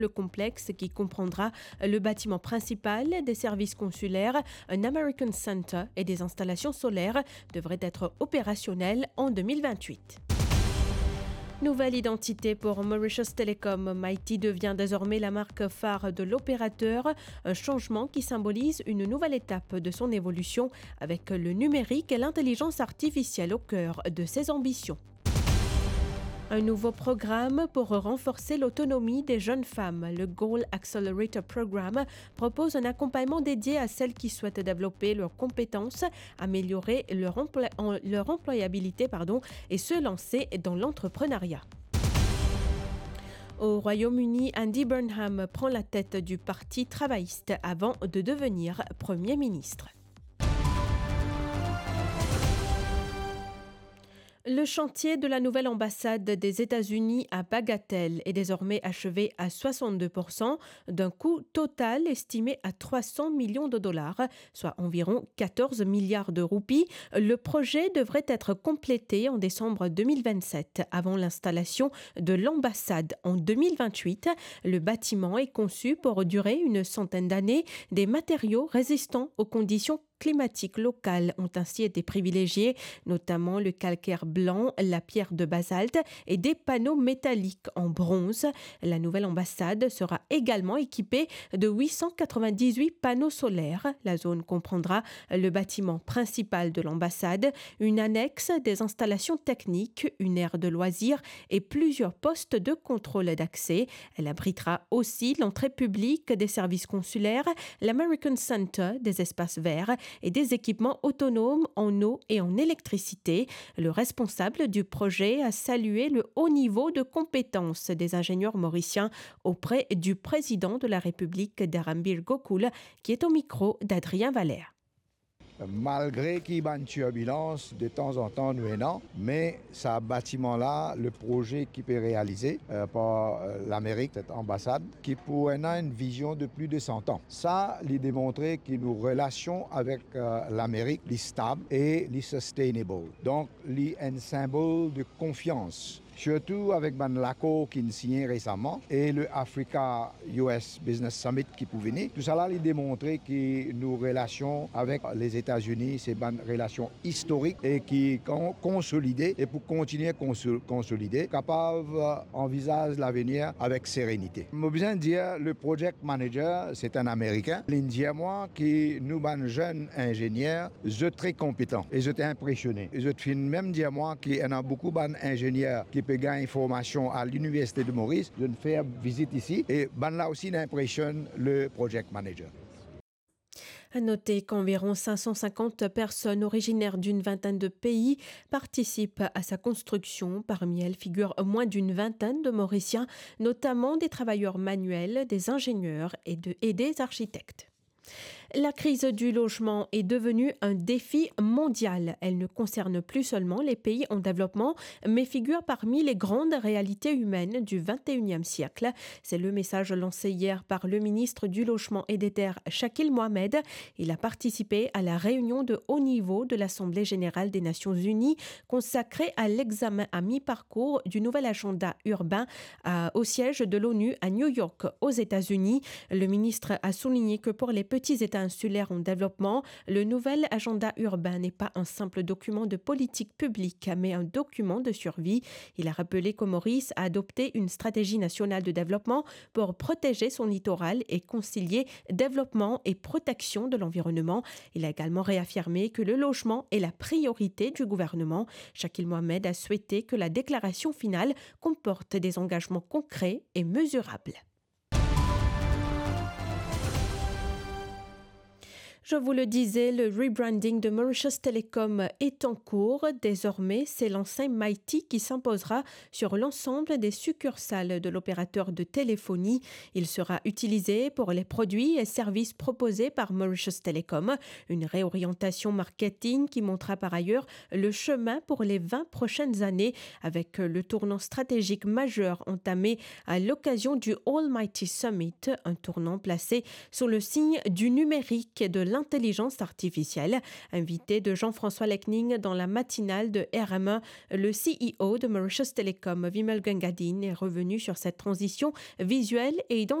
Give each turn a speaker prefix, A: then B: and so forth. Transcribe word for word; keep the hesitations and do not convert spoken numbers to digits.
A: Le complexe, qui comprendra le bâtiment principal, des services consulaires, un American Center et des installations solaires, devrait être opérationnel en deux mille vingt-huit. Nouvelle identité pour Mauritius Telecom. Mighty devient désormais la marque phare de l'opérateur, un changement qui symbolise une nouvelle étape de son évolution avec le numérique et l'intelligence artificielle au cœur de ses ambitions. Un nouveau programme pour renforcer l'autonomie des jeunes femmes. Le Goal Accelerator Program propose un accompagnement dédié à celles qui souhaitent développer leurs compétences, améliorer leur, emplo- leur employabilité pardon, et se lancer dans l'entrepreneuriat. Au Royaume-Uni, Andy Burnham prend la tête du Parti travailliste avant de devenir Premier ministre. Le chantier de la nouvelle ambassade des États-Unis à Bagatelle est désormais achevé à soixante-deux pour cent d'un coût total estimé à trois cents millions de dollars, soit environ quatorze milliards de roupies. Le projet devrait être complété en décembre deux mille vingt-sept, avant l'installation de l'ambassade en deux mille vingt-huit. Le bâtiment est conçu pour durer une centaine d'années. Des matériaux résistants aux conditions climatiques locales ont ainsi été privilégiés, notamment le calcaire blanc, la pierre de basalte et des panneaux métalliques en bronze. La nouvelle ambassade sera également équipée de huit cent quatre-vingt-dix-huit panneaux solaires. La zone comprendra le bâtiment principal de l'ambassade, une annexe, des installations techniques, une aire de loisirs et plusieurs postes de contrôle d'accès. Elle abritera aussi l'entrée publique des services consulaires, l'American Center, des espaces verts et des équipements autonomes en eau et en électricité. Le responsable du projet a salué le haut niveau de compétences des ingénieurs mauriciens auprès du président de la République d'Arambir Gokul, qui est au micro d'Adrien Valère.
B: Malgré qu'il y a une turbulence de temps en temps, nous et non, mais ce bâtiment-là, le projet qui peut réaliser euh, par euh, l'Amérique, cette ambassade, qui pourrait avoir une vision de plus de cent ans. Ça, il démontrer que nos relations avec euh, l'Amérique sont stables et sustainable. Donc, il y a un symbole de confiance. Surtout avec ben, l'accord qui est signé récemment et le Africa U S Business Summit qui peut venir. Tout ça là, il démontre que nos relations avec les États-Unis, c'est une relation historique et qui sont consolidées et pour continuer à consolider, capable d'envisager l'avenir avec sérénité. Je besoin de dire, le project manager, c'est un Américain. Il dit à moi que nous, ben, jeunes ingénieurs, je suis très compétents et je suis impressionné. Et je suis même dire à moi qu'il y en a beaucoup d'ingénieurs qui peuvent gagner information à l'Université de Maurice, de faire visite ici. Et ben là aussi, l'impressionne le project manager.
A: À noter qu'environ cinq cent cinquante personnes originaires d'une vingtaine de pays participent à sa construction. Parmi elles figurent moins d'une vingtaine de Mauriciens, notamment des travailleurs manuels, des ingénieurs et, de, et des architectes. La crise du logement est devenue un défi mondial. Elle ne concerne plus seulement les pays en développement, mais figure parmi les grandes réalités humaines du vingt et unième siècle. C'est le message lancé hier par le ministre du Logement et des Terres, Shakil Mohamed. Il a participé à la réunion de haut niveau de l'Assemblée générale des Nations unies consacrée à l'examen à mi-parcours du nouvel agenda urbain à, au siège de l'ONU à New York, aux États-Unis. Le ministre a souligné que pour les petits États insulaires en développement, le nouvel agenda urbain n'est pas un simple document de politique publique, mais un document de survie. Il a rappelé que Maurice a adopté une stratégie nationale de développement pour protéger son littoral et concilier développement et protection de l'environnement. Il a également réaffirmé que le logement est la priorité du gouvernement. Shakil Mohamed a souhaité que la déclaration finale comporte des engagements concrets et mesurables. Je vous le disais, le rebranding de Mauritius Telecom est en cours. Désormais, c'est l'enseigne Mighty qui s'imposera sur l'ensemble des succursales de l'opérateur de téléphonie. Il sera utilisé pour les produits et services proposés par Mauritius Telecom. Une réorientation marketing qui montrera par ailleurs le chemin pour les vingt prochaines années avec le tournant stratégique majeur entamé à l'occasion du All Mighty Summit, un tournant placé sous le signe du numérique et de l'intelligence artificielle. Invité de Jean-François Lechning dans la matinale de R M E, le C E O de Mauritius Telecom, Vimal Gangadine, est revenu sur cette transition visuelle et identifiée